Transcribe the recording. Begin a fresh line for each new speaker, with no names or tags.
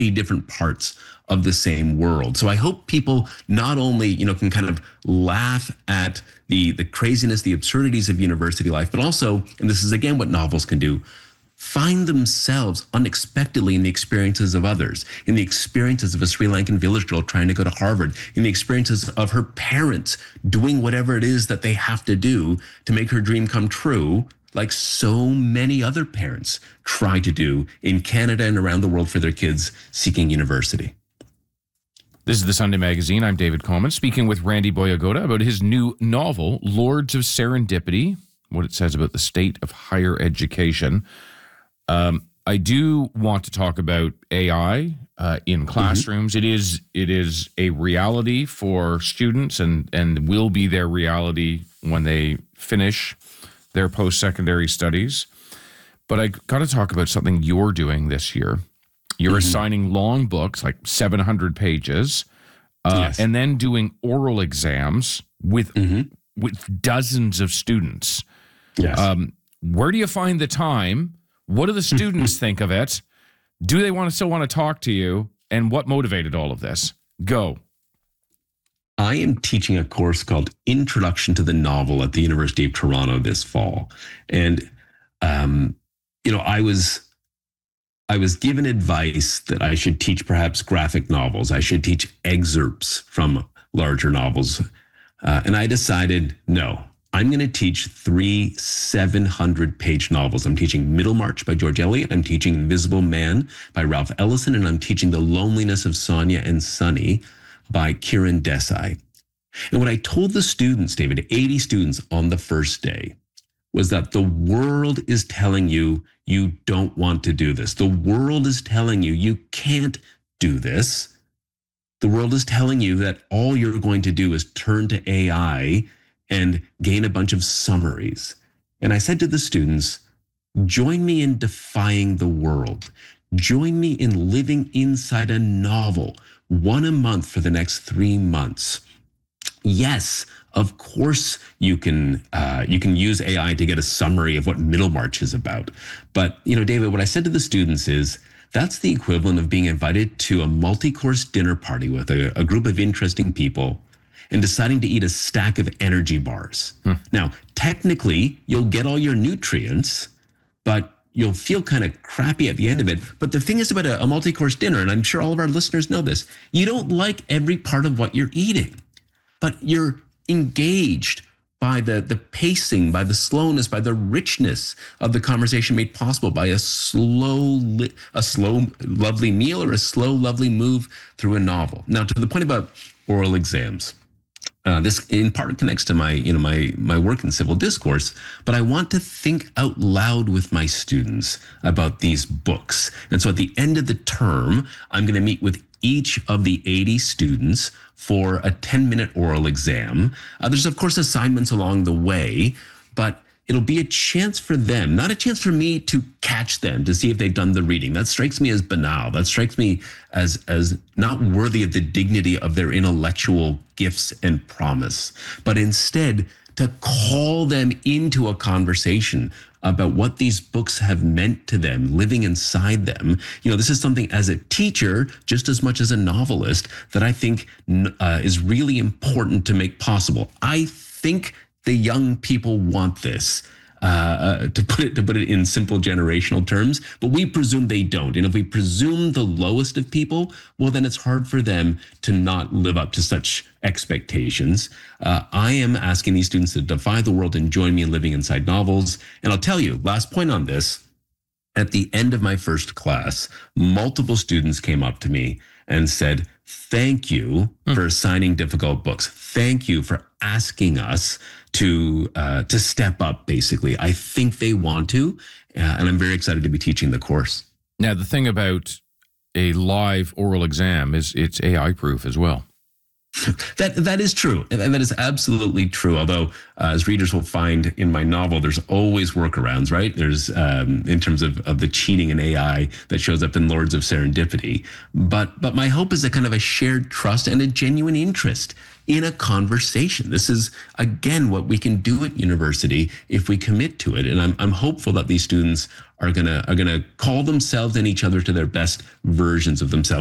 different parts of the same world. So I hope people not only, can kind of laugh at the craziness, the absurdities of university life, but also, and this is again what novels can do, find themselves unexpectedly in the experiences of others, in the experiences of a Sri Lankan village girl trying to go to Harvard, in the experiences of her parents doing whatever it is that they have to do to make her dream come true, like so many other parents try to do in Canada and around the world for their kids seeking university.
This is the Sunday Magazine. I'm David Coleman, speaking with Randy Boyagoda about his new novel, Lords of Serendipity, what it says about the state of higher education. I do want to talk about AI in classrooms. Mm-hmm. It is a reality for students and will be their reality when they finish their post-secondary studies. But I got to talk about something you're doing this year. You're assigning long books, like 700 pages, yes, and then doing oral exams with dozens of students.
Yes.
Where do you find the time? What do the students think of it? Do they still want to talk to you? And what motivated all of this? Go.
I am teaching a course called Introduction to the Novel at the University of Toronto this fall. And, I was given advice that I should teach perhaps graphic novels. I should teach excerpts from larger novels. And I decided, no, I'm going to teach 3 700-page novels. I'm teaching Middlemarch by George Eliot. I'm teaching Invisible Man by Ralph Ellison. And I'm teaching The Loneliness of Sonia and Sonny by Kiran Desai. And what I told the students, David, 80 students on the first day, was that the world is telling you you don't want to do this. The world is telling you you can't do this. The world is telling you that all you're going to do is turn to AI and gain a bunch of summaries. And I said to the students, join me in defying the world. Join me in living inside a novel, one a month for the next 3 months. Yes, of course you can use AI to get a summary of what Middlemarch is about. But, David, what I said to the students is that's the equivalent of being invited to a multi-course dinner party with a group of interesting people and deciding to eat a stack of energy bars. Now, technically, you'll get all your nutrients, but you'll feel kind of crappy at the end of it. But the thing is about a multi-course dinner, and I'm sure all of our listeners know this, you don't like every part of what you're eating, but you're engaged by the pacing, by the slowness, by the richness of the conversation made possible by a slow, lovely meal or a slow, lovely move through a novel. Now, to the point about oral exams, this in part connects to my work in civil discourse, but I want to think out loud with my students about these books. And so at the end of the term, I'm going to meet with each of the 80 students for a 10-minute oral exam. There's, of course, assignments along the way, but it'll be a chance for them, not a chance for me to catch them to see if they've done the reading. That strikes me as banal. That strikes me as not worthy of the dignity of their intellectual gifts and promise, but instead to call them into a conversation about what these books have meant to them, living inside them. This is something as a teacher, just as much as a novelist, that I think is really important to make possible. I think the young people want this, to put it in simple generational terms, but we presume they don't. And if we presume the lowest of people, well, then it's hard for them to not live up to such expectations. I am asking these students to defy the world and join me in living inside novels. And I'll tell you, last point on this, at the end of my first class, multiple students came up to me and said, thank you for assigning difficult books. Thank you for asking us to step up, basically. I think they want to, and I'm very excited to be teaching the course.
Now, the thing about a live oral exam is it's AI proof as well.
That is true, and that is absolutely true. Although, as readers will find in my novel, there's always workarounds, right? There's in terms of the cheating in AI that shows up in Lords of Serendipity. But my hope is a kind of a shared trust and a genuine interest in a conversation. This is again what we can do at university if we commit to it, and I'm hopeful that these students are gonna call themselves and each other to their best versions of themselves.